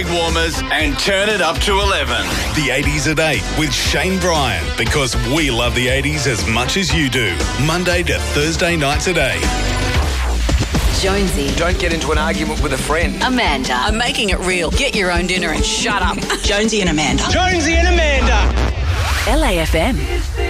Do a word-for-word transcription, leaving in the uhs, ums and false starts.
Warmers and turn it up to eleven. The eighties at eight with Shane Bryan, because we love the eighties as much as you do. Monday to Thursday nights at eight. Jonesy. Don't get into an argument with a friend. Amanda. I'm making it real. Get your own dinner and shut up. Jonesy and Amanda. Jonesy and Amanda. L A F M.